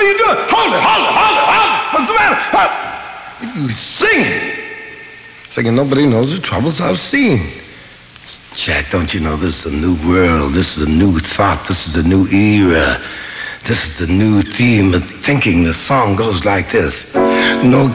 are you doing? Hold it. What's the matter? You singing. Singing, nobody knows the troubles I've seen. Jack, don't you know this is a new world? This is a new thought. This is a new era. This is a new theme of thinking. The song goes like this. No